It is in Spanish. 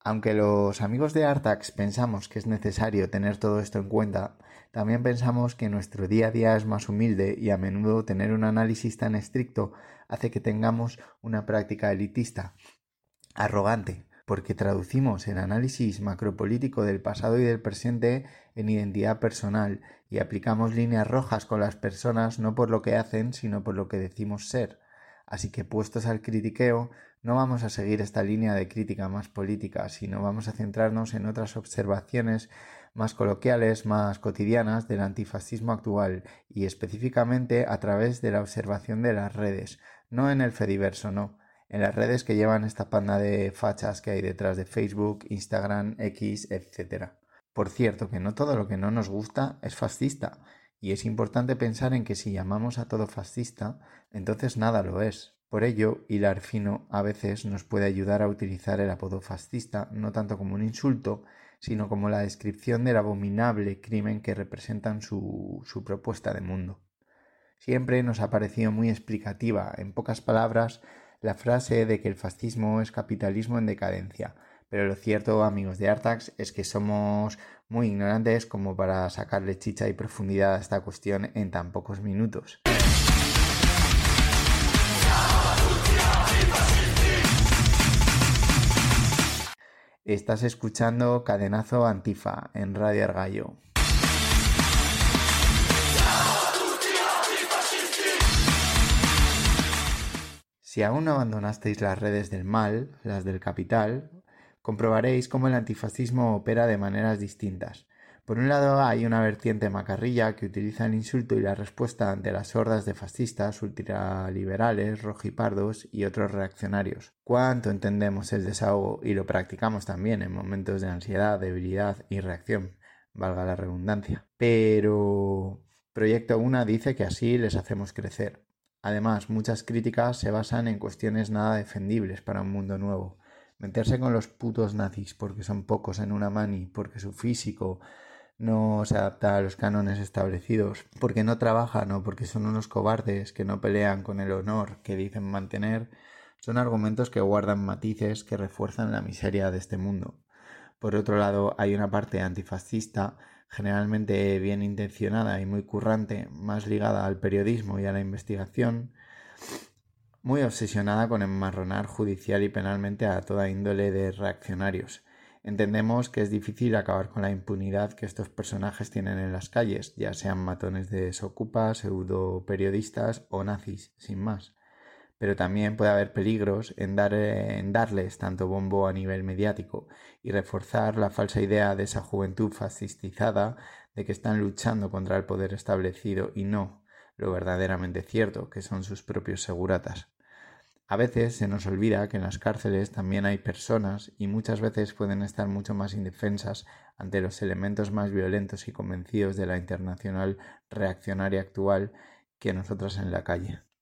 Aunque los amigos de Artax pensamos que es necesario tener todo esto en cuenta, también pensamos que nuestro día a día es más humilde y a menudo tener un análisis tan estricto hace que tengamos una práctica elitista, arrogante, porque traducimos el análisis macropolítico del pasado y del presente en identidad personal y aplicamos líneas rojas con las personas no por lo que hacen, sino por lo que decimos ser. Así que puestos al critiqueo, no vamos a seguir esta línea de crítica más política, sino vamos a centrarnos en otras observaciones más coloquiales, más cotidianas del antifascismo actual y específicamente a través de la observación de las redes, no en el Fediverso, no, en las redes que llevan esta panda de fachas que hay detrás de Facebook, Instagram, X, etc. Por cierto, que no todo lo que no nos gusta es fascista, y es importante pensar en que si llamamos a todo fascista, entonces nada lo es. Por ello, hilar fino a veces nos puede ayudar a utilizar el apodo fascista no tanto como un insulto, sino como la descripción del abominable crimen que representan su propuesta de mundo. Siempre nos ha parecido muy explicativa, en pocas palabras, la frase de que el fascismo es capitalismo en decadencia, pero lo cierto, amigos de Artax, es que somos muy ignorantes como para sacarle chicha y profundidad a esta cuestión en tan pocos minutos. Estás escuchando Cadenazo Antifa en Radio Argallo. Si aún no abandonasteis las redes del mal, las del capital, comprobaréis cómo el antifascismo opera de maneras distintas. Por un lado hay una vertiente macarrilla que utiliza el insulto y la respuesta ante las hordas de fascistas, ultraliberales, rojipardos y otros reaccionarios. ¿Cuánto entendemos el desahogo y lo practicamos también en momentos de ansiedad, debilidad y reacción? Valga la redundancia. Pero Proyecto Una dice que así les hacemos crecer. Además, muchas críticas se basan en cuestiones nada defendibles para un mundo nuevo. Meterse con los putos nazis porque son pocos en una mani, porque su físico no se adapta a los cánones establecidos, porque no trabajan o porque son unos cobardes que no pelean con el honor que dicen mantener, son argumentos que guardan matices que refuerzan la miseria de este mundo. Por otro lado, hay una parte antifascista, generalmente bien intencionada y muy currante, más ligada al periodismo y a la investigación, muy obsesionada con enmarronar judicial y penalmente a toda índole de reaccionarios. Entendemos que es difícil acabar con la impunidad que estos personajes tienen en las calles, ya sean matones de desokupas, pseudo periodistas o nazis, sin más. Pero también puede haber peligros en darles tanto bombo a nivel mediático y reforzar la falsa idea de esa juventud fascistizada de que están luchando contra el poder establecido y no lo verdaderamente cierto, que son sus propios seguratas. A veces se nos olvida que en las cárceles también hay personas y muchas veces pueden estar mucho más indefensas ante los elementos más violentos y convencidos de la internacional reaccionaria actual que nosotras en la calle.